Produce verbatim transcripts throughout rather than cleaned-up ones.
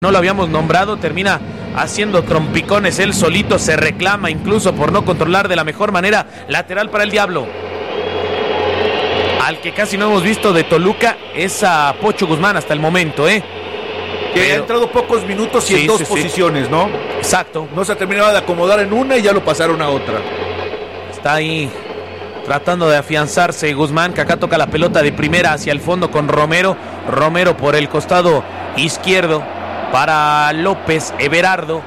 no lo habíamos nombrado, termina haciendo trompicones, él solito se reclama incluso por no controlar de la mejor manera. Lateral para el Diablo. Al que casi no hemos visto de Toluca es a Pocho Guzmán hasta el momento, ¿eh? Que Pero, ha entrado pocos minutos y sí, en dos sí, posiciones, sí. ¿no? Exacto. No se ha terminado de acomodar en una y ya lo pasaron a otra. Está ahí tratando de afianzarse Guzmán, que acá toca la pelota de primera hacia el fondo con Romero. Romero por el costado izquierdo para López Everardo,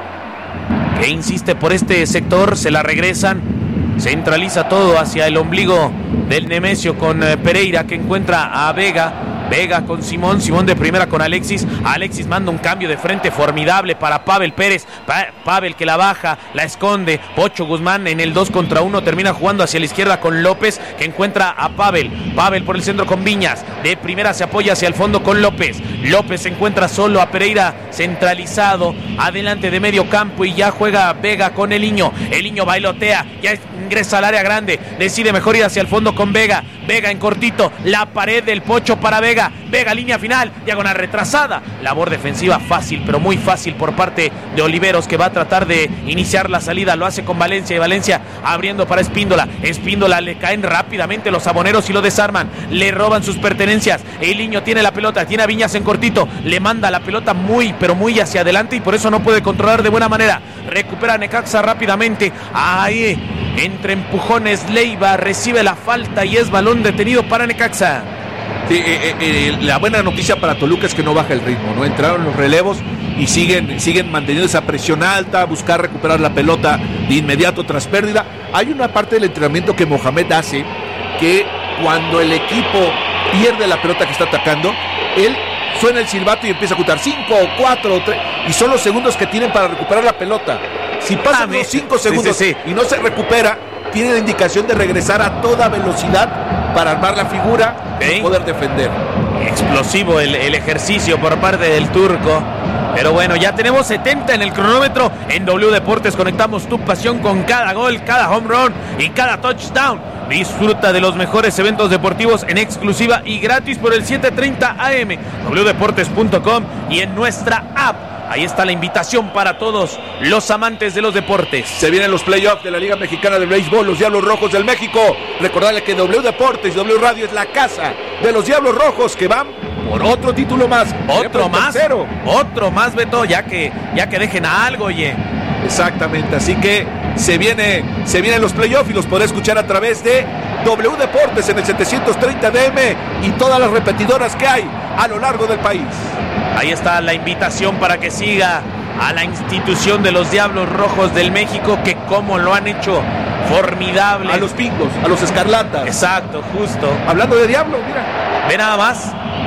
que insiste por este sector, se la regresan, centraliza todo hacia el ombligo del Nemesio con eh, Pereira, que encuentra a Vega. Vega con Simón, Simón de primera con Alexis. Alexis manda un cambio de frente formidable para Pavel Pérez. Pa- Pavel que la baja, la esconde. Pocho Guzmán en el dos contra uno termina jugando hacia la izquierda con López, que encuentra a Pavel. Pavel por el centro con Viñas. De primera se apoya hacia el fondo con López. López se encuentra solo a Pereira centralizado adelante de medio campo y ya juega Vega con Eliño. Eliño bailotea, ya ingresa al área grande. Decide mejor ir hacia el fondo con Vega. Vega en cortito, la pared del Pocho para Vega. Vega, línea final, diagonal retrasada. Labor defensiva fácil, pero muy fácil por parte de Oliveros, que va a tratar de iniciar la salida. Lo hace con Valencia y Valencia abriendo para Espíndola. Espíndola, le caen rápidamente los saboneros y lo desarman. Le roban sus pertenencias. El niño tiene la pelota, tiene a Viñas en cortito. Le manda la pelota muy, pero muy hacia adelante y por eso no puede controlar de buena manera. Recupera Necaxa rápidamente. Ahí, entre empujones, Leiva recibe la falta y es balón detenido para Necaxa. Sí, eh, eh, la buena noticia para Toluca es que no baja el ritmo, ¿no? Entraron los relevos y siguen, siguen manteniendo esa presión alta, buscar recuperar la pelota de inmediato tras pérdida. Hay una parte del entrenamiento que Mohamed hace, que cuando el equipo pierde la pelota que está atacando, él suena el silbato y empieza a contar cinco, cuatro, tres, y son los segundos que tienen para recuperar la pelota. Si pasan Ah, los cinco segundos sí, sí, sí. y no se recupera, tiene la indicación de regresar a toda velocidad para armar la figura y ¿Okay? poder defender. Explosivo el, el ejercicio por parte del turco. Pero bueno, ya tenemos setenta en el cronómetro. En W Deportes conectamos tu pasión con cada gol, cada home run y cada touchdown. Disfruta de los mejores eventos deportivos en exclusiva y gratis por el siete treinta A M, doble u deportes punto com y en nuestra app. Ahí está la invitación para todos los amantes de los deportes. Se vienen los playoffs de la Liga Mexicana de Béisbol, los Diablos Rojos del México. Recordarle que W Deportes y W Radio es la casa de los Diablos Rojos, que van por otro título más. Otro más, tercero. otro más, Beto, ya que, ya que dejen algo, oye. Exactamente, así que se viene, se vienen los playoffs y los podrá escuchar a través de W Deportes en el setecientos treinta D M y todas las repetidoras que hay a lo largo del país. Ahí está la invitación para que siga a la institución de los Diablos Rojos del México, que como lo han hecho formidable. A los pingos, a los escarlatas. Exacto, justo. Hablando de Diablos, mira. Ve nada más.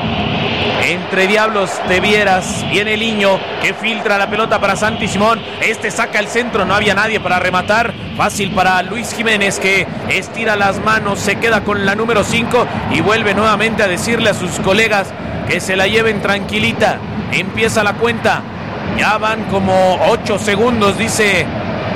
Entre Diablos te vieras. Viene el niño que filtra la pelota para Santi Simón. Este saca el centro, no había nadie para rematar. Fácil para Luis Jiménez, que estira las manos, se queda con la número cinco y vuelve nuevamente a decirle a sus colegas que se la lleven tranquilita. Empieza la cuenta. Ya van como ocho segundos, dice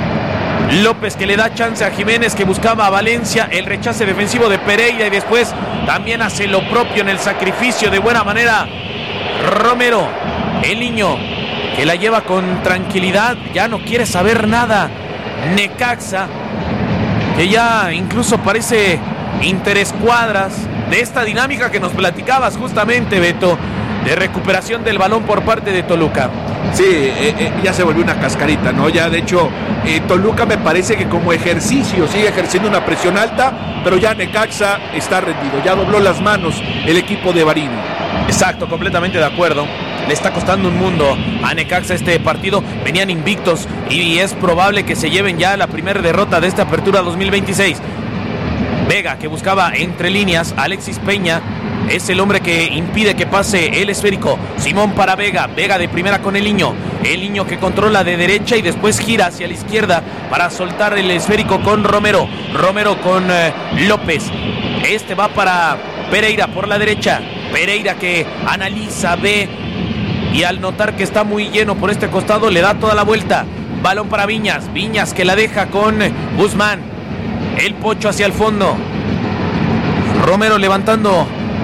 López, que le da chance a Jiménez, que buscaba a Valencia. El rechace defensivo de Pereira y después también hace lo propio en el sacrificio de buena manera Romero. El niño que la lleva con tranquilidad, ya no quiere saber nada. Necaxa, que ya incluso parece interescuadras de esta dinámica que nos platicabas justamente, Beto, de recuperación del balón por parte de Toluca. Sí, eh, eh, ya se volvió una cascarita, ¿no? Ya de hecho, eh, Toluca me parece que como ejercicio sigue ejerciendo una presión alta, pero ya Necaxa está rendido, ya dobló las manos el equipo de Barini. Exacto, completamente de acuerdo. Le está costando un mundo a Necaxa este partido. Venían invictos y es probable que se lleven ya la primera derrota de esta apertura dos mil veintiséis. Vega, que buscaba entre líneas, Alexis Peña es el hombre que impide que pase el esférico. Simón para Vega, Vega de primera con el niño. El niño que controla de derecha y después gira hacia la izquierda para soltar el esférico con Romero. Romero con eh, López. Este va para Pereira por la derecha. Pereira que analiza, ve y al notar que está muy lleno por este costado le da toda la vuelta. Balón para Viñas, Viñas que la deja con Guzmán. El Pocho hacia el fondo. Romero levantando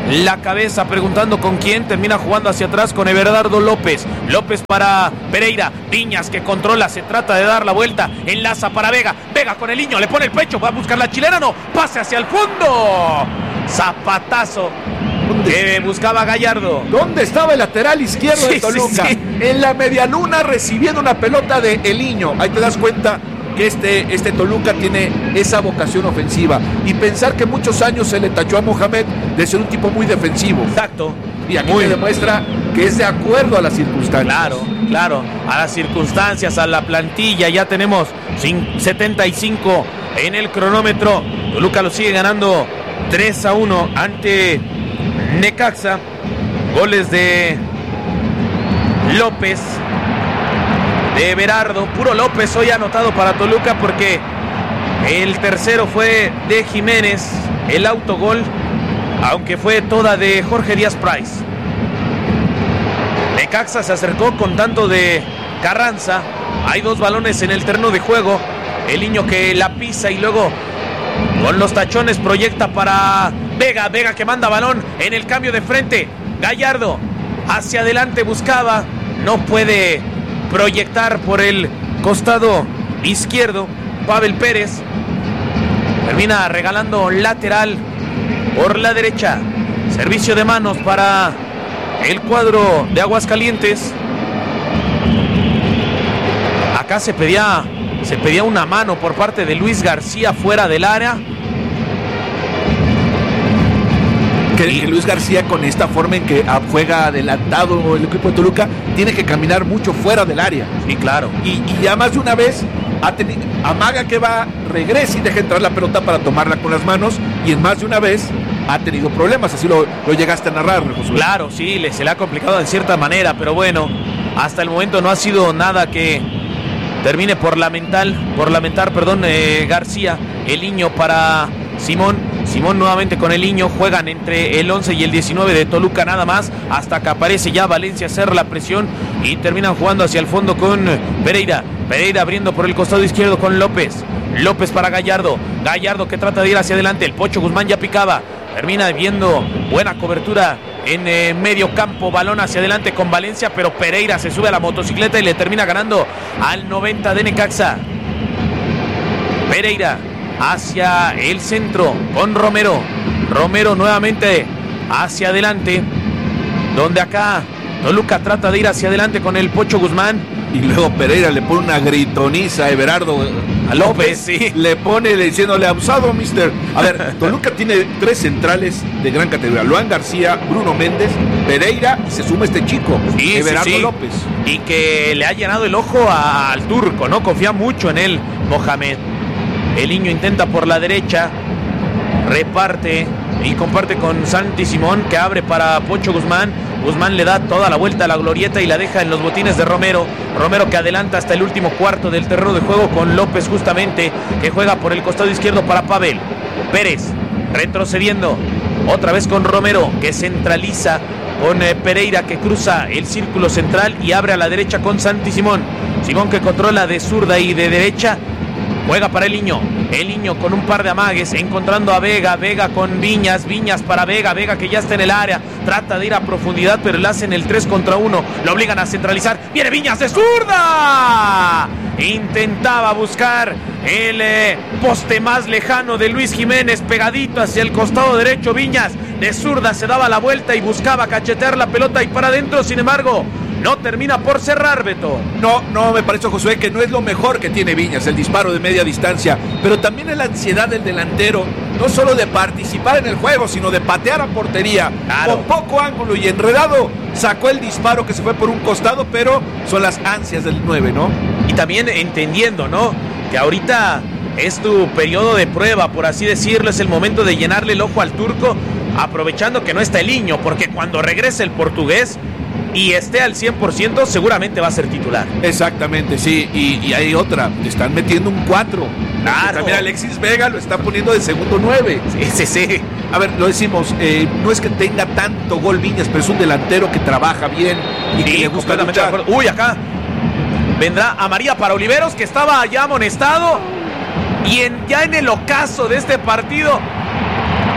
la cabeza preguntando con quién, termina jugando hacia atrás con Everardo López. López para Pereira, Viñas que controla, se trata de dar la vuelta, enlaza para Vega, Vega con el niño, le pone el pecho, va a buscar la chilena, no, pase hacia el fondo, zapatazo que buscaba Gallardo. ¿Dónde estaba el lateral izquierdo Sí, de Toluca? sí, sí. En la medialuna recibiendo una pelota de El Niño. Ahí te das cuenta que este, este Toluca tiene esa vocación ofensiva. Y pensar que muchos años se le tachó a Mohamed de ser un tipo muy defensivo. Exacto. Y aquí Muy. te demuestra que es de acuerdo a las circunstancias. Claro, claro, a las circunstancias, a la plantilla. Ya tenemos setenta y cinco en el cronómetro. Toluca lo sigue ganando tres a uno ante Necaxa. Goles de López, de Everardo, puro López hoy anotado para Toluca, porque el tercero fue de Jiménez, el autogol, aunque fue toda de Jorge Díaz Price. Necaxa se acercó con tanto de Carranza. Hay dos balones en el terreno de juego. El niño que la pisa y luego con los tachones proyecta para Vega. Vega que manda balón en el cambio de frente. Gallardo hacia adelante buscaba. No puede proyectar por el costado izquierdo. Pavel Pérez termina regalando lateral por la derecha. Servicio de manos para el cuadro de Aguascalientes. Acá se pedía, se pedía una mano por parte de Luis García fuera del área. Que, que Luis García, con esta forma en que juega adelantado el equipo de Toluca, tiene que caminar mucho fuera del área. Sí, claro. Y, y ya más de una vez ha tenido, amaga que va, regresa y deja entrar la pelota para tomarla con las manos, y en más de una vez ha tenido problemas. Así lo, lo llegaste a narrar, Josué. Claro, sí, le, se le ha complicado de cierta manera, pero bueno, hasta el momento no ha sido nada que termine por lamentar, por lamentar, perdón, eh, García. El niño para Simón. Simón nuevamente con el niño, juegan entre el once y el diecinueve de Toluca nada más, hasta que aparece ya Valencia a hacer la presión y terminan jugando hacia el fondo con Pereira. Pereira abriendo por el costado izquierdo con López. López para Gallardo. Gallardo que trata de ir hacia adelante. El Pocho Guzmán ya picaba. Termina viendo buena cobertura en eh, medio campo. Balón hacia adelante con Valencia, pero Pereira se sube a la motocicleta y le termina ganando al noventa de Necaxa. Pereira hacia el centro con Romero. Romero nuevamente hacia adelante, donde acá Toluca trata de ir hacia adelante con el Pocho Guzmán. Y luego Pereira le pone una gritoniza a Everardo a López, sí. Le pone diciéndole abusado, mister. A ver, Toluca tiene tres centrales de gran categoría: Luan García, Bruno Méndez, Pereira, y se suma este chico, sí, Everardo sí, sí. López. Y que le ha llenado el ojo a, al turco, ¿no? Confía mucho en él, Mohamed. El niño intenta por la derecha, reparte y comparte con Santi Simón, que abre para Pocho Guzmán. Guzmán le da toda la vuelta a la glorieta y la deja en los botines de Romero. Romero que adelanta hasta el último cuarto del terreno de juego con López justamente, que juega por el costado izquierdo para Pavel. Pérez retrocediendo, otra vez con Romero, que centraliza con eh, Pereira, que cruza el círculo central y abre a la derecha con Santi Simón. Simón que controla de zurda y de derecha. Juega para el niño, el niño con un par de amagues, encontrando a Vega, Vega con Viñas, Viñas para Vega, Vega que ya está en el área, trata de ir a profundidad, pero le hacen el tres contra uno, lo obligan a centralizar, viene Viñas de zurda, intentaba buscar el eh, poste más lejano de Luis Jiménez, pegadito hacia el costado derecho. Viñas de zurda se daba la vuelta y buscaba cachetear la pelota y para adentro, sin embargo no termina por cerrar, Beto. No, no, me parece, Josué, que no es lo mejor que tiene Viñas, el disparo de media distancia, pero también es la ansiedad del delantero, no solo de participar en el juego, sino de patear a portería, claro, con poco ángulo y enredado, sacó el disparo que se fue por un costado, pero son las ansias del nueve, ¿no? Y también entendiendo, ¿no?, que ahorita es tu periodo de prueba, por así decirlo, es el momento de llenarle el ojo al turco, aprovechando que no está el niño, porque cuando regrese el portugués y esté al cien por ciento, seguramente va a ser titular. Exactamente, sí, y, y hay otra, le están metiendo un cuatro. Claro. También Alexis Vega lo está poniendo de segundo nueve. Sí, sí, sí. A ver, lo decimos, eh, no es que tenga tanto gol Viñas, pero es un delantero que trabaja bien y sí, que le gusta luchar. Uy, acá vendrá a María para Oliveros, que estaba ya amonestado, y en, ya en el ocaso de este partido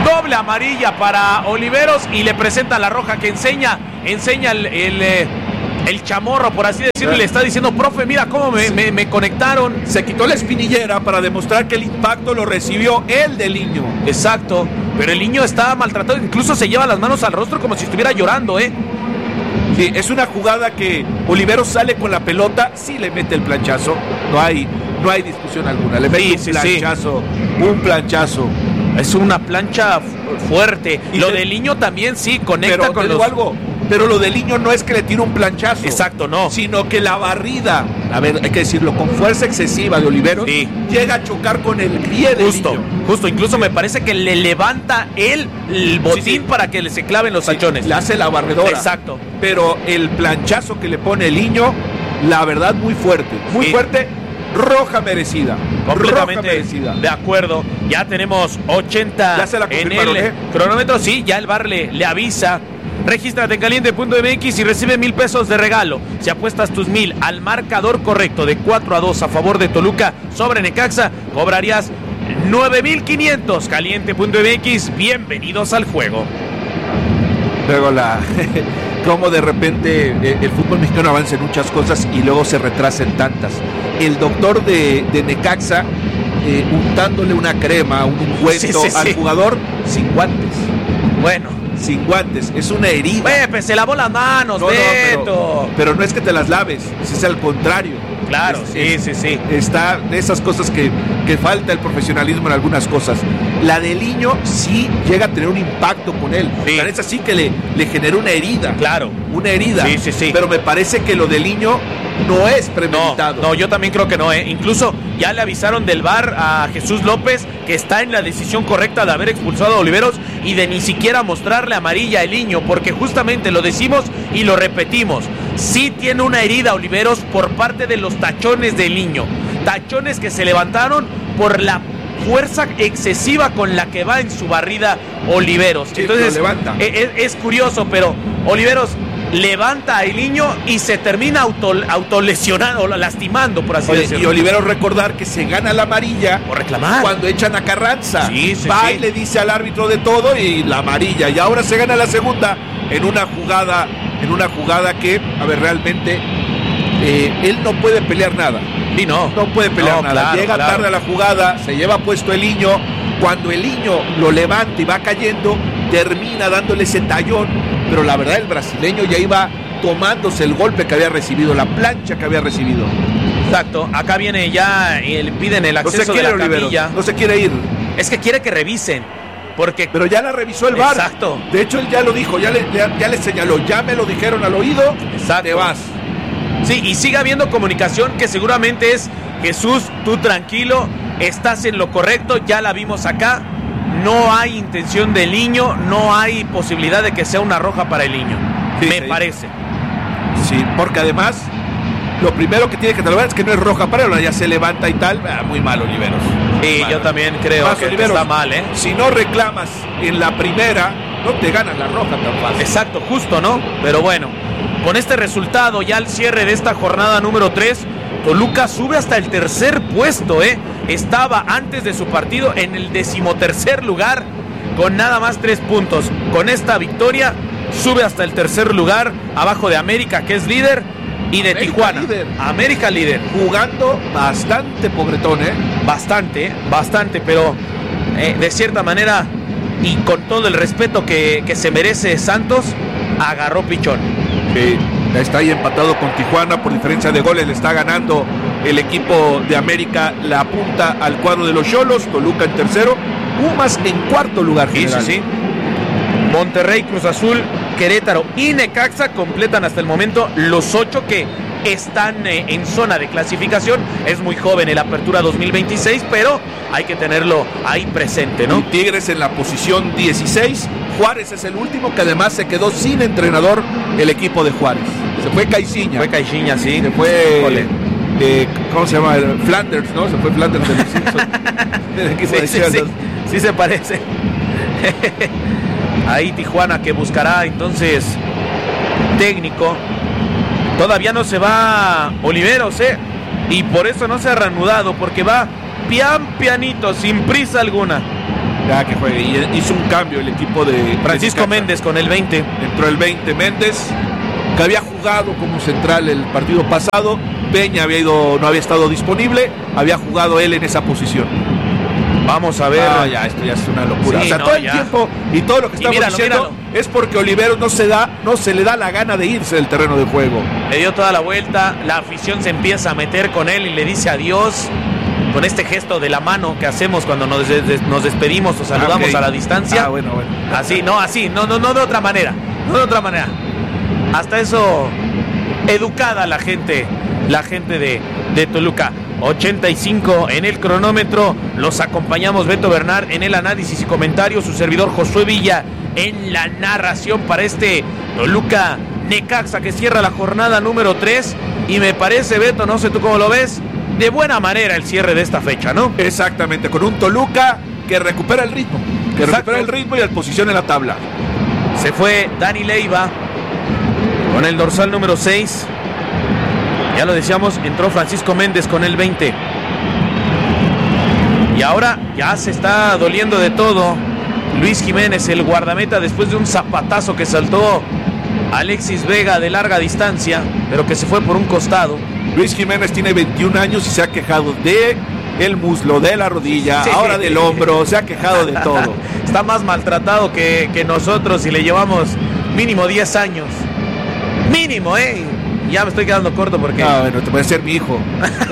Doble amarilla para Oliveros y le presenta la roja que enseña, enseña el, el, eh, el chamorro, por así decirlo, y le está diciendo, profe, mira cómo me, me, me conectaron. Se quitó la espinillera para demostrar que el impacto lo recibió el del niño. Exacto, pero el niño está maltratado, incluso se lleva las manos al rostro como si estuviera llorando, ¿eh? Sí, es una jugada que Oliveros sale con la pelota, sí le mete el planchazo, no hay, no hay discusión alguna, le mete Sí, un sí, planchazo, un planchazo. Es una plancha fuerte. Y lo se... del niño también sí conecta pero, con te los... digo algo, pero lo del niño no es que le tire un planchazo. Exacto, no. Sino que la barrida, a ver, hay que decirlo, con fuerza excesiva de Oliveros, sí, llega a chocar con el pie del justo, niño. Justo, incluso me parece que le levanta él el botín sí, sí. para que se claven los sí, tachones. Le hace la barredora. Exacto. Pero el planchazo que le pone el niño, la verdad, muy fuerte. Muy sí. fuerte. Roja merecida. Completamente roja merecida. De acuerdo. Ya tenemos ochenta ya se la en el ¿eh? cronómetro. Sí, ya el bar le, le avisa. Regístrate en caliente punto m x y recibe mil pesos de regalo. Si apuestas tus mil al marcador correcto de cuatro a dos a favor de Toluca sobre Necaxa, cobrarías nueve mil quinientos. caliente punto m x, bienvenidos al juego. Luego la... Como de repente eh, el fútbol mexicano avanza en muchas cosas y luego se retrasa en tantas. El doctor de, de Necaxa eh, untándole una crema, un ungüento sí, sí, al sí. jugador sin guantes. Bueno, sin guantes, es una herida. Pepe, se lavó las manos, no, Beto. No, pero, pero no es que te las laves, es al contrario. Claro, es, sí, es, sí, sí. Está de esas cosas que, que falta el profesionalismo en algunas cosas. La del niño sí llega a tener un impacto con él. Sí. Parece así que le, le generó una herida. Claro. Una herida. Sí, sí, sí. Pero me parece que lo del niño no es premeditado. No, no, yo también creo que no, ¿eh? Incluso ya le avisaron del V A R a Jesús López que está en la decisión correcta de haber expulsado a Oliveros y de ni siquiera mostrarle amarilla al niño, porque justamente lo decimos y lo repetimos. Sí tiene una herida Oliveros por parte de los tachones del niño. Tachones que se levantaron por la fuerza excesiva con la que va en su barrida Oliveros. Sí, entonces levanta. Es, es curioso, pero Oliveros levanta al niño y se termina auto, autolesionando, lastimando, por así Oye, decirlo. Y Oliveros recordar que se gana la amarilla por reclamar cuando echan a Carranza. Sí, sí, Va sí. y le dice al árbitro de todo y la amarilla. Y ahora se gana la segunda en una jugada, en una jugada que, a ver, realmente eh, él no puede pelear nada. Sí, no. No puede pelear no, nada. Claro, Llega claro. tarde a la jugada, se lleva puesto el niño. Cuando el niño lo levanta y va cayendo, termina dándole ese tallón. Pero la verdad, el brasileño ya iba tomándose el golpe que había recibido, la plancha que había recibido. Exacto. Acá viene ya, el, piden el acceso no se quiere, de la Oliveros, camilla. no se quiere ir. Es que quiere que revisen. Porque... Pero ya la revisó el V A R. Exacto. De hecho, él ya lo dijo, ya le, ya, ya le señaló, ya me lo dijeron al oído. Exacto. Te vas. Sí, y sigue habiendo comunicación que seguramente es Jesús, tú tranquilo, estás en lo correcto, ya la vimos acá. No hay intención del niño, no hay posibilidad de que sea una roja para el niño. Sí, me sí. parece. Sí, porque además, lo primero que tiene que tratar es que no es roja para él, ya se levanta y tal. Ah, muy mal, Oliveros. Sí, mal. Yo también creo Más, que Oliveros, está mal, ¿eh? Si no reclamas en la primera, no te ganas la roja tan fácil. Exacto, justo, ¿no? Pero bueno, con este resultado, ya al cierre de esta jornada número tres, Toluca sube hasta el tercer puesto, ¿eh? Estaba antes de su partido en el decimotercer lugar con nada más tres puntos. Con esta victoria sube hasta el tercer lugar, abajo de América, que es líder, y de América Tijuana. Líder. América líder. Jugando bastante pobretón, ¿eh? Bastante, bastante, pero eh, de cierta manera, y con todo el respeto que, que se merece Santos, agarró pichón. Sí, está ahí empatado con Tijuana por diferencia de goles, le está ganando el equipo de América, la apunta al cuadro de los Xolos, Toluca en tercero, Pumas en cuarto lugar general. Sí, sí, sí. Monterrey, Cruz Azul, Querétaro y Necaxa completan hasta el momento los ocho que están eh, en zona de clasificación. Es muy joven el Apertura dos mil veintiséis, pero hay que tenerlo ahí presente, ¿no? Y Tigres en la posición dieciséis, Juárez es el último que además se quedó sin entrenador el equipo de Juárez. Se fue Caixinha. Fue Caixinha, sí. Se fue, eh, ¿cómo se llama? Flanders, ¿no? Se fue Flanders de los Simpsons. El equipo sí, de sí, sí, sí se parece. Ahí Tijuana que buscará entonces técnico. Todavía no se va Oliveros, ¿eh? Y por eso no se ha reanudado, porque va pian pianito, sin prisa alguna. Ya que juegue. Y hizo un cambio el equipo de Francisco de Méndez con el veinte. Entró el veinte Méndez, que había jugado como central el partido pasado. Peña había ido, no había estado disponible, había jugado él en esa posición. Vamos a ver. Ah, ya, esto ya es una locura. Sí, o sea, no, todo el ya. tiempo y todo lo que estamos míralo, diciendo míralo. es porque Oliveros no se da, no se le da la gana de irse del terreno de juego. Le dio toda la vuelta, la afición se empieza a meter con él y le dice adiós con este gesto de la mano que hacemos cuando nos, des- nos despedimos o saludamos Ah, ok. a la distancia. Ah, bueno, bueno. Así, no, así, no, no, no de otra manera, no de otra manera. Hasta eso, educada la gente, la gente de, de Toluca. ochenta y cinco en el cronómetro, los acompañamos Beto Bernard en el análisis y comentarios, su servidor Josué Villa en la narración para este Toluca Necaxa que cierra la jornada número tres y me parece, Beto, no sé tú cómo lo ves, de buena manera el cierre de esta fecha, ¿no? Exactamente, con un Toluca que recupera el ritmo, que Exacto. recupera el ritmo y la posición en la tabla. Se fue Dani Leiva con el dorsal número seis. Ya lo decíamos, entró Francisco Méndez con el veinte. Y ahora ya se está doliendo de todo Luis Jiménez, el guardameta, después de un zapatazo que saltó Alexis Vega de larga distancia, pero que se fue por un costado. Luis Jiménez tiene veintiún años y se ha quejado de el muslo, de la rodilla, Sí. ahora del hombro, se ha quejado de todo. Está más maltratado que, que nosotros y le llevamos mínimo diez años. Mínimo, ¿eh? Ya me estoy quedando corto porque... Ah, bueno, te puede ser mi hijo.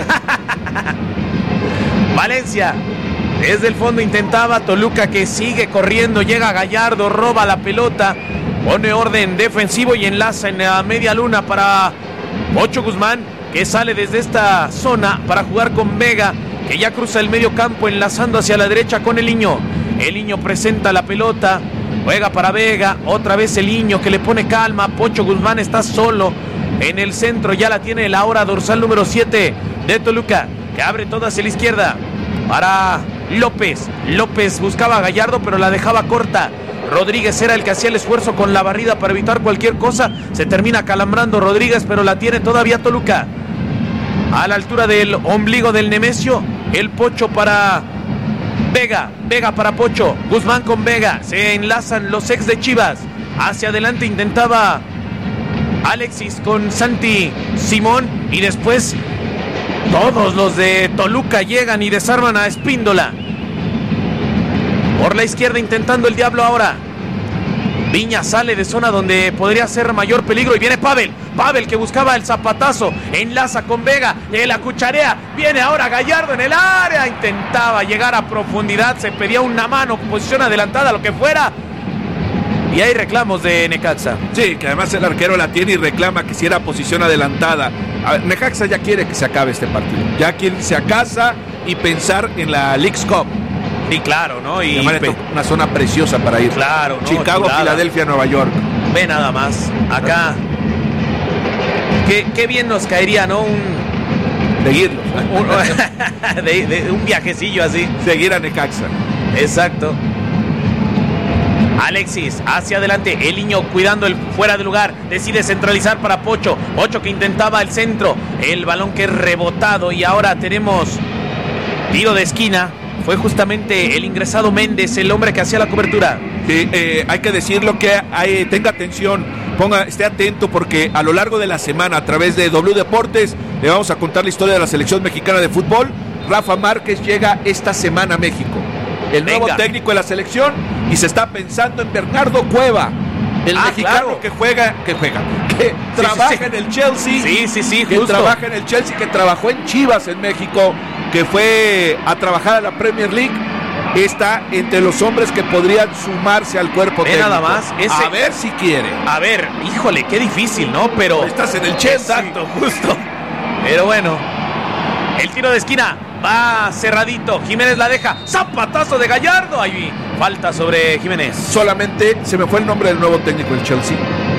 Valencia, desde el fondo intentaba, Toluca que sigue corriendo, llega Gallardo, roba la pelota, pone orden defensivo y enlaza en la media luna para Pocho Guzmán, que sale desde esta zona para jugar con Vega, que ya cruza el medio campo enlazando hacia la derecha con el Niño. El Niño presenta la pelota, juega para Vega, otra vez el Niño que le pone calma, Pocho Guzmán está solo en el centro, ya la tiene la ahora dorsal número siete de Toluca, que abre toda hacia la izquierda para López. López buscaba a Gallardo, pero la dejaba corta. Rodríguez era el que hacía el esfuerzo con la barrida para evitar cualquier cosa. Se termina calambrando Rodríguez, pero la tiene todavía Toluca. A la altura del ombligo del Nemesio, el Pocho para Vega. Vega para Pocho. Guzmán con Vega. Se enlazan los ex de Chivas. Hacia adelante intentaba Alexis con Santi Simón y después todos los de Toluca llegan y desarman a Espíndola. Por la izquierda intentando el diablo ahora. Viña sale de zona donde podría ser mayor peligro y viene Pavel. Pavel que buscaba el zapatazo, enlaza con Vega, le la cucharea, viene ahora Gallardo en el área, intentaba llegar a profundidad, se pedía una mano, posición adelantada, lo que fuera. Y hay reclamos de Necaxa. Sí, que además el arquero la tiene y reclama que si era posición adelantada. A ver, Necaxa ya quiere que se acabe este partido. Ya quiere irse a casa y pensar en la Leagues Cup. Sí, claro, ¿no? Y Además, pe- una zona preciosa para ir. Claro, ¿no? Chicago, Chulada. Filadelfia, Nueva York. Ve nada más, acá. Qué, qué bien nos caería, ¿no? Un, Seguirlos. un, de, de- un viajecillo así. Seguir a Necaxa. Exacto. Alexis hacia adelante, el Niño cuidando el fuera de lugar, decide centralizar para Pocho. Pocho que intentaba el centro, el balón que es rebotado y ahora tenemos tiro de esquina. Fue justamente el ingresado Méndez, el hombre que hacía la cobertura. Sí, eh, hay que decirlo que hay, tenga atención, ponga, esté atento porque a lo largo de la semana a través de W Deportes le vamos a contar la historia de la selección mexicana de fútbol. Rafa Márquez llega esta semana a México, el nuevo Venga. técnico de la selección, y se está pensando en Bernardo Cueva, el Ah, mexicano claro. que juega, que juega, que trabaja sí, sí. en el Chelsea, Sí, sí, sí, que justo. trabaja en el Chelsea, que trabajó en Chivas en México, que fue a trabajar a la Premier League. Está entre los hombres que podrían sumarse al cuerpo Ve técnico. nada más, ese- A ver si quiere. A ver, híjole, qué difícil, ¿no? Pero Estás en el Chelsea. exacto, justo. Pero bueno, el tiro de esquina va cerradito. Jiménez la deja. Zapatazo de Gallardo. Ahí falta sobre Jiménez. Solamente se me fue el nombre del nuevo técnico del Chelsea.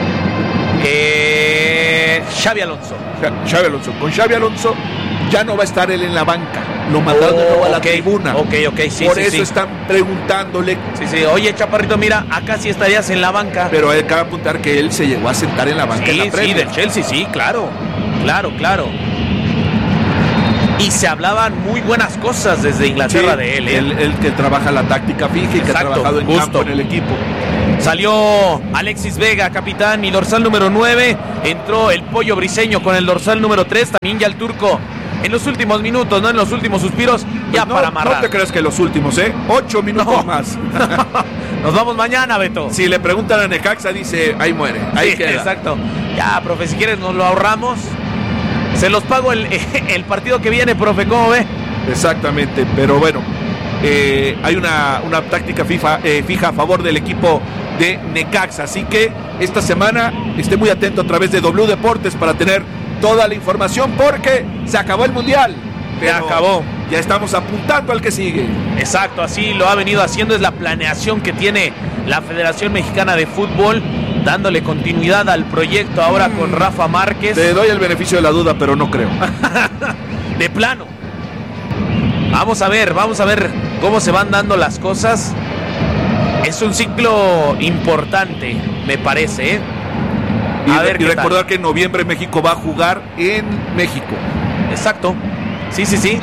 Eh, Xavi Alonso. Ja- Xavi Alonso. Con Xavi Alonso ya no va a estar él en la banca. Lo mandaron de nuevo a la ok, tribuna. Ok, ok, sí, Por sí, eso sí. están preguntándole. Sí, sí. Oye, Chaparrito, mira, acá sí estarías en la banca. Pero él acaba de apuntar que él se llegó a sentar en la banca en Sí, la sí, Premier. del Chelsea, sí, claro. Claro, claro. Y se hablaban muy buenas cosas desde Inglaterra, sí, de él. ¿eh? El, el que trabaja la táctica fija y Exacto, que ha trabajado en justo. campo en el equipo. Salió Alexis Vega, capitán y dorsal número nueve. Entró el Pollo Briseño con el dorsal número tres. También ya el turco en los últimos minutos, no en los últimos suspiros, pues ya no, para amarrar. No te creas que los últimos, ¿eh? Ocho minutos no. más. Nos vamos mañana, Beto. Si le preguntan a Necaxa, dice, ahí muere, ahí sí, queda. Exacto. Ya, profe, si quieres nos lo ahorramos. Se los pago el, el partido que viene, profe, ¿cómo ve? Exactamente, pero bueno, eh, hay una, una táctica FIFA, eh, fija a favor del equipo de Necaxa, así que esta semana esté muy atento a través de W Deportes para tener toda la información, porque se acabó el Mundial. Se acabó. Ya estamos apuntando al que sigue. Exacto, así lo ha venido haciendo, es la planeación que tiene la Federación Mexicana de Fútbol, dándole continuidad al proyecto ahora mm. con Rafa Márquez. Te doy el beneficio de la duda, pero no creo. De plano. Vamos a ver, vamos a ver cómo se van dando las cosas. Es un ciclo importante, me parece, ¿eh? A y, ver y recordar tal. que en noviembre México va a jugar en México. Exacto. Sí, sí, sí.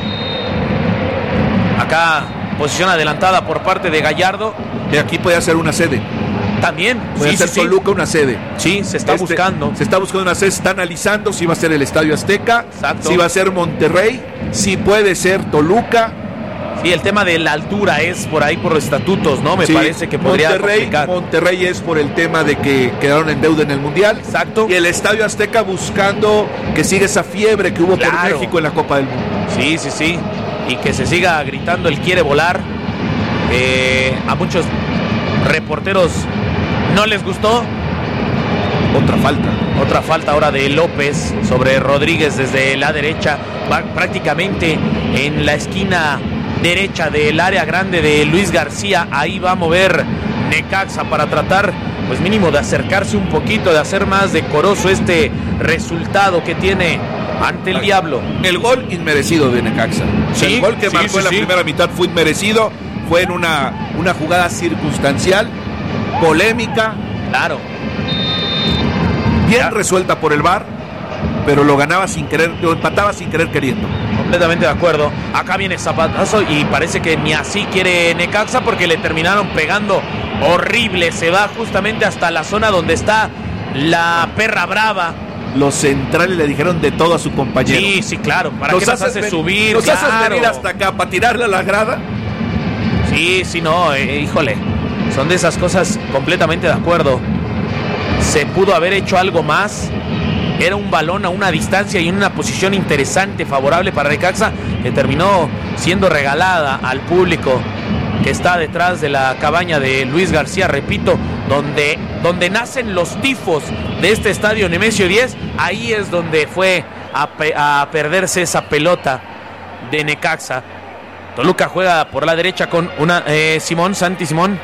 Acá posición adelantada por parte de Gallardo. Y aquí puede hacer una sede. También. Puede sí, ser sí, Toluca sí. una sede. Sí, se está este, buscando. Se está buscando una sede, se está analizando si va a ser el Estadio Azteca, Exacto. si va a ser Monterrey, si puede ser Toluca. Sí, el tema de la altura es por ahí por los estatutos, ¿no? Me sí, parece que podría Monterrey, complicar. Monterrey es por el tema de que quedaron en deuda en el Mundial. Exacto. Y el Estadio Azteca buscando que siga esa fiebre que hubo claro. por México en la Copa del Mundo. Sí, sí, sí. Y que se siga gritando el quiere volar. Eh, a muchos reporteros no les gustó. Otra falta. Otra falta ahora de López sobre Rodríguez desde la derecha. Va prácticamente en la esquina derecha del área grande de Luis García. Ahí va a mover Necaxa para tratar, pues mínimo, de acercarse un poquito, de hacer más decoroso este resultado que tiene ante el Diablo. El gol inmerecido de Necaxa. Sí, el gol que sí, marcó sí, en la sí. primera mitad fue inmerecido. Fue en una, una jugada circunstancial, polémica. Claro. Bien ya. resuelta por el V A R, pero lo ganaba sin querer, lo empataba sin querer queriendo. Completamente de acuerdo. Acá viene zapatazo y parece que ni así quiere Necaxa porque le terminaron pegando horrible. Se va justamente hasta la zona donde está la perra brava. Los centrales le dijeron de todo a su compañero. Sí, sí, claro. ¿Para nos qué nos hace ven, subir? ¿Nos claro. haces venir hasta acá para tirarle a la grada? Sí, sí, no, eh, híjole. Son de esas cosas, completamente de acuerdo. Se pudo haber hecho algo más. Era un balón a una distancia y en una posición interesante, favorable para Necaxa, que terminó siendo regalada al público que está detrás de la cabaña de Luis García, repito, donde, donde nacen los tifos de este estadio Nemesio diez. Ahí es donde fue a, pe- a perderse esa pelota de Necaxa. Toluca juega por la derecha con una eh, Simón, Santi Simón,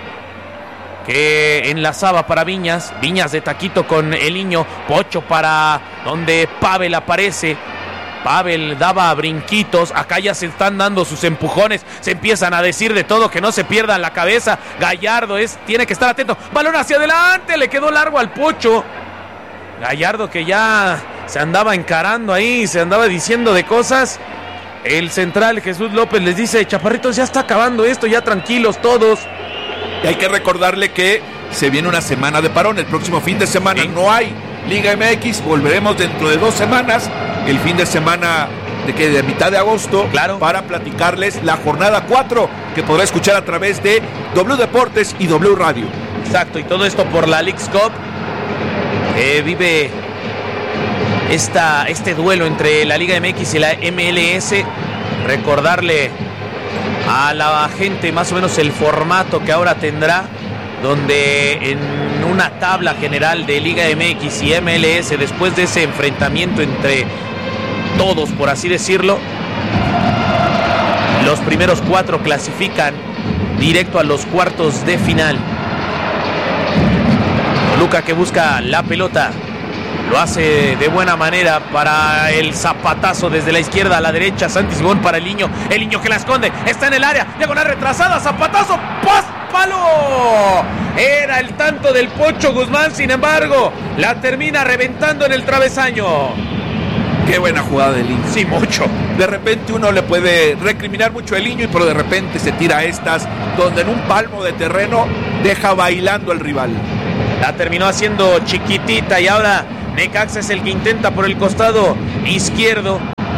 que enlazaba para Viñas, Viñas de taquito con el niño, Pocho para donde Pavel aparece, Pavel daba brinquitos, acá ya se están dando sus empujones, se empiezan a decir de todo, que no se pierdan la cabeza, Gallardo es, tiene que estar atento, balón hacia adelante, le quedó largo al Pocho, Gallardo que ya se andaba encarando ahí, se andaba diciendo de cosas, el central Jesús López les dice, chaparritos, ya está acabando esto, ya tranquilos todos. Y hay que recordarle que se viene una semana de parón. El próximo fin de semana sí. no hay Liga M X. Volveremos dentro de dos semanas. El fin de semana de que de mitad de agosto. Claro. Para platicarles la jornada cuatro que podrá escuchar a través de W Deportes y W Radio. Exacto. Y todo esto por la Leagues Cup. Eh, vive esta, este duelo entre la Liga M X y la M L S. Recordarle a la gente más o menos el formato que ahora tendrá, donde en una tabla general de Liga M X y M L S, después de ese enfrentamiento entre todos, por así decirlo, los primeros cuatro clasifican directo a los cuartos de final. Toluca que busca la pelota, lo hace de buena manera para el zapatazo desde la izquierda a la derecha. Santi Simón para el niño. El niño que la esconde. Está en el área. Diagonal retrasada. Zapatazo. ¡Pas! ¡Palo! Era el tanto del Pocho Guzmán. Sin embargo, la termina reventando en el travesaño. Qué buena jugada del Iño. Sí, mucho. De repente uno le puede recriminar mucho el Iño, pero de repente se tira a estas, donde en un palmo de terreno deja bailando al rival. La terminó haciendo chiquitita y ahora Necaxa es el que intenta por el costado izquierdo.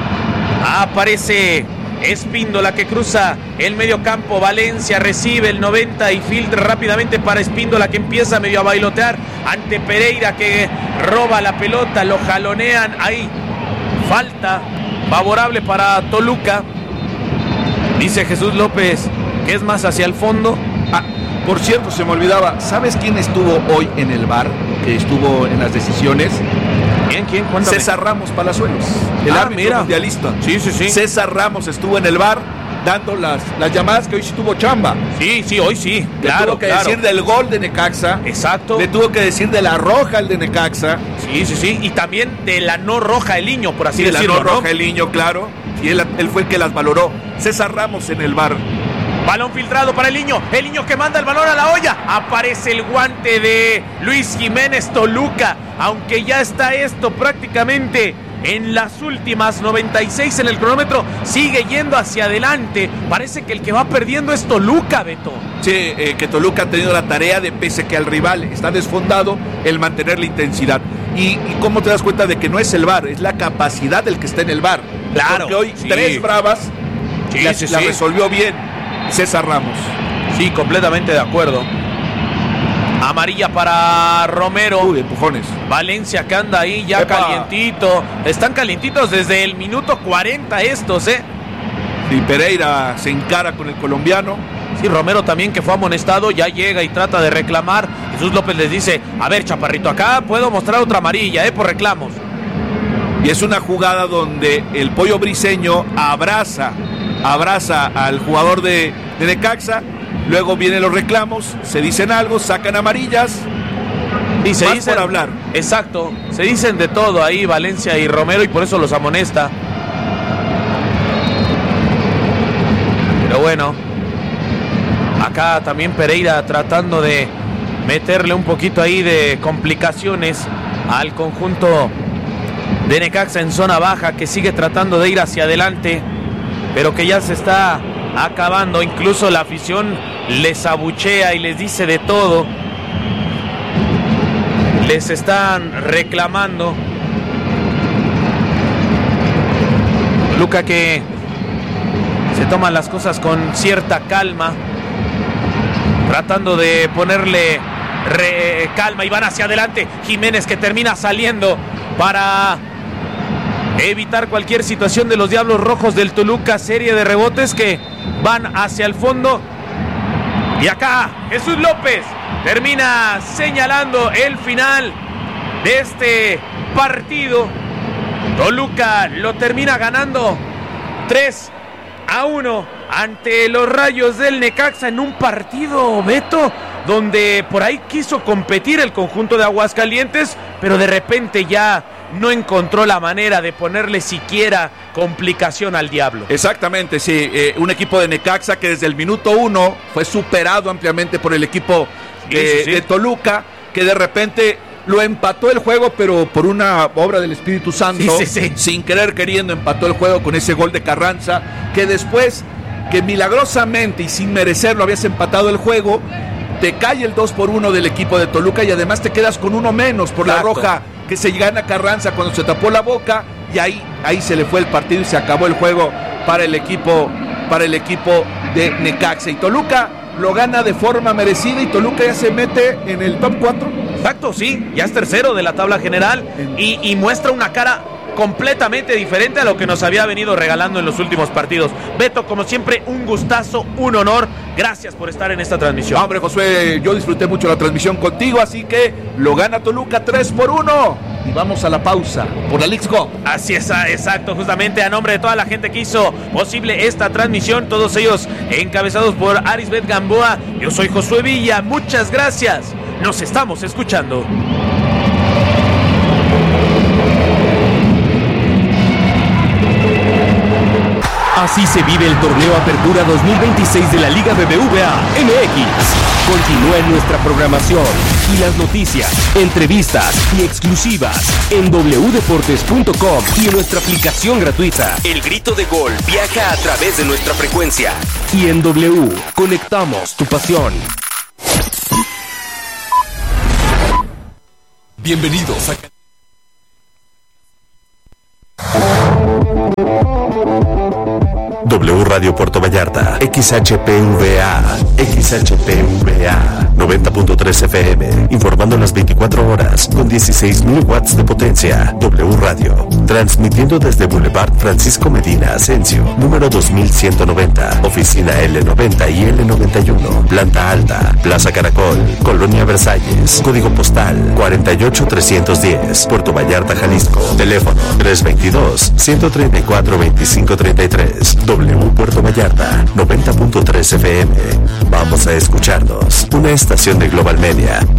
Aparece Espíndola que cruza el medio campo. Valencia recibe el noventa y filtra rápidamente para Espíndola, que empieza medio a bailotear ante Pereira, que roba la pelota, lo jalonean. Ahí falta favorable para Toluca. Dice Jesús López que es más hacia el fondo. Ah, por cierto, se me olvidaba, ¿sabes quién estuvo hoy en el V A R? Que estuvo en las decisiones. ¿Quién? ¿Quién? Cuéntame. César Ramos Palazuelos, el ah, árbitro mira. mundialista. Sí, sí, sí. César Ramos estuvo en el V A R dando las, las llamadas, que hoy sí tuvo chamba. Sí, sí, hoy sí. Le Claro, tuvo que claro. decir del gol de Necaxa. Exacto. Le tuvo que decir de la roja el de Necaxa. Sí, sí, sí. Y también de la no roja el Iño, por así Sí, de la decirlo, no ¿no? roja el Iño, claro. Y él, él fue el que las valoró. César Ramos en el V A R. Balón filtrado para el Niño, el Niño que manda el balón a la olla. Aparece el guante de Luis Jiménez. Toluca, aunque ya está esto prácticamente en las últimas noventa y seis en el cronómetro, sigue yendo hacia adelante. Parece que el que va perdiendo es Toluca, Beto. Sí, eh, que Toluca ha tenido la tarea de, pese que al rival está desfondado, el mantener la intensidad. Y, y cómo te das cuenta de que no es el V A R, es la capacidad del que está en el V A R. Claro. Porque hoy sí. tres bravas Sí, la, sí, la sí. resolvió bien César Ramos. Sí, completamente de acuerdo. Amarilla para Romero. Uy, empujones. Valencia que anda ahí ya Epa. calientito. Están calientitos desde el minuto cuarenta estos, ¿eh? Y Pereira se encara con el colombiano. Sí, Romero también, que fue amonestado, ya llega y trata de reclamar. Jesús López les dice: a ver, chaparrito, acá puedo mostrar otra amarilla, ¿eh? Por reclamos. Y es una jugada donde el Pollo Briseño abraza, abraza al jugador de, de Necaxa. Luego vienen los reclamos, se dicen algo, sacan amarillas. Y se Más dicen, por hablar. Exacto, se dicen de todo ahí Valencia y Romero, y por eso los amonesta. Pero bueno, acá también Pereira tratando de meterle un poquito ahí de complicaciones al conjunto de Necaxa en zona baja, que sigue tratando de ir hacia adelante, pero que ya se está acabando. Incluso la afición les abuchea y les dice de todo. Les están reclamando. Luca, que se toman las cosas con cierta calma, tratando de ponerle re calma, y van hacia adelante. Jiménez, que termina saliendo para evitar cualquier situación de los Diablos Rojos del Toluca. Serie de rebotes que van hacia el fondo. Y acá Jesús López termina señalando el final de este partido. Toluca lo termina ganando tres a uno ante los Rayos del Necaxa, en un partido, Beto, donde por ahí quiso competir el conjunto de Aguascalientes, pero de repente ya no encontró la manera de ponerle siquiera complicación al Diablo. Exactamente, sí, eh, un equipo de Necaxa que desde el minuto uno fue superado ampliamente por el equipo de, Sí, sí, sí. de Toluca, que de repente lo empató el juego, pero por una obra del Espíritu Santo, Sí, sí, sí. sin querer queriendo empató el juego con ese gol de Carranza, que después, que milagrosamente y sin merecerlo habías empatado el juego, te cae el dos por uno del equipo de Toluca y además te quedas con uno menos por Exacto. la roja que se gana Carranza cuando se tapó la boca, y ahí, ahí se le fue el partido y se acabó el juego para el equipo, para el equipo de Necaxa. Y Toluca lo gana de forma merecida y Toluca ya se mete en el top cuatro. Exacto, sí, ya es tercero de la tabla general y, y muestra una cara completamente diferente a lo que nos había venido regalando en los últimos partidos. Beto, como siempre, un gustazo, un honor. Gracias por estar en esta transmisión. Hombre, Josué, yo disfruté mucho la transmisión contigo, así que lo gana Toluca tres por uno. Y vamos a la pausa por la Leagues Cup. Así es, exacto, justamente a nombre de toda la gente que hizo posible esta transmisión, todos ellos encabezados por Arisbet Gamboa. Yo soy Josué Villa, muchas gracias. Nos estamos escuchando. Así se vive el torneo Apertura dos mil veintiséis de la Liga B B V A M X. Continúa en nuestra programación y las noticias, entrevistas y exclusivas en doble u deportes punto com y en nuestra aplicación gratuita. El grito de gol viaja a través de nuestra frecuencia. Y en W, conectamos tu pasión. Bienvenidos a... W Radio Puerto Vallarta, X H P V A, X H P V A, noventa punto tres F M, informando las veinticuatro horas, con dieciséis mil watts de potencia. W Radio, transmitiendo desde Boulevard Francisco Medina Asensio, número dos mil ciento noventa, oficina L noventa y L noventa y uno, planta alta, Plaza Caracol, Colonia Versalles, código postal cuarenta y ocho trescientos diez, Puerto Vallarta, Jalisco, teléfono tres veintidós, ciento treinta y cuatro, veinticinco treinta y tres. W Puerto Vallarta, noventa punto tres F M. Vamos a escucharnos. Una estación de Global Media.